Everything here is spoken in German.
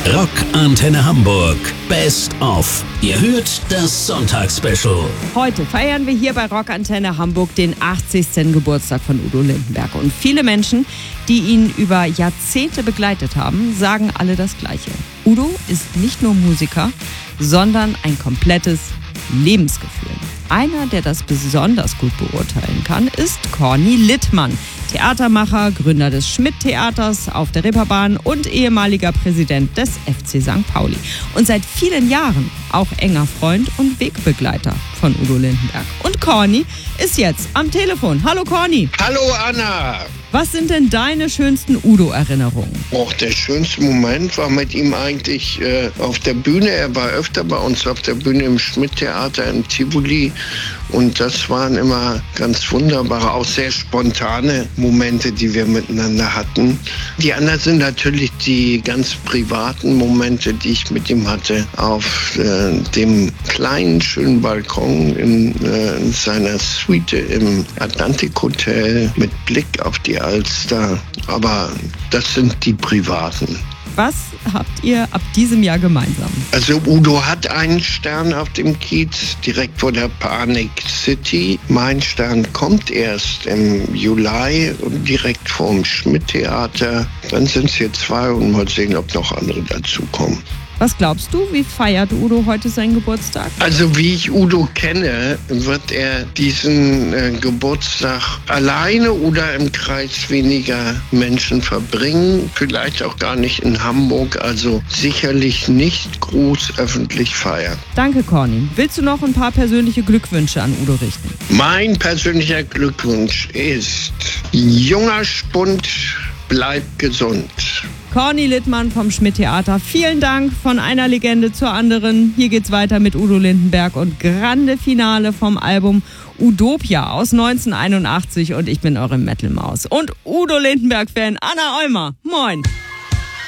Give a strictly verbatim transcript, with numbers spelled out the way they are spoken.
Rock Antenne Hamburg Best of. Ihr hört das Sonntagsspecial. Heute feiern wir hier bei Rock Antenne Hamburg den achtzigsten Geburtstag von Udo Lindenberg. Und viele Menschen, die ihn über Jahrzehnte begleitet haben, sagen alle das Gleiche. Udo ist nicht nur Musiker, sondern ein komplettes Lebensgefühl. Einer, der das besonders gut beurteilen kann, ist Corny Littmann. Theatermacher, Gründer des Schmidt-Theaters auf der Reeperbahn und ehemaliger Präsident des F C Sankt Pauli. Und seit vielen Jahren auch enger Freund und Wegbegleiter von Udo Lindenberg. Und Corny ist jetzt am Telefon. Hallo Corny. Hallo Anna. Was sind denn deine schönsten Udo-Erinnerungen? Och, der schönste Moment war mit ihm eigentlich äh, auf der Bühne. Er war öfter bei uns auf der Bühne im Schmidt-Theater in Tivoli. Und das waren immer ganz wunderbare, auch sehr spontane Momente, die wir miteinander hatten. Die anderen sind natürlich die ganz privaten Momente, die ich mit ihm hatte. Auf äh, dem kleinen, schönen Balkon in, äh, in seiner Suite im Atlantik Hotel mit Blick auf die Alster. Aber das sind die privaten. Was habt ihr ab diesem Jahr gemeinsam? Also Udo hat einen Stern auf dem Kiez, direkt vor der Panic City. Mein Stern kommt erst im Juli und direkt vorm Schmidt-Theater. Dann sind es jetzt zwei und mal sehen, ob noch andere dazukommen. Was glaubst du, wie feiert Udo heute seinen Geburtstag? Also wie ich Udo kenne, wird er diesen äh, Geburtstag alleine oder im Kreis weniger Menschen verbringen. Vielleicht auch gar nicht in Hamburg, also sicherlich nicht groß öffentlich feiern. Danke, Corny. Willst du noch ein paar persönliche Glückwünsche an Udo richten? Mein persönlicher Glückwunsch ist: junger Spund, bleib gesund. Corny Littmann vom Schmidt-Theater. Vielen Dank von einer Legende zur anderen. Hier geht's weiter mit Udo Lindenberg und grande Finale vom Album Udopia aus neunzehnhunderteinundachtzig. Und ich bin eure Metal-Maus. Und Udo Lindenberg-Fan Anna Eumer. Moin.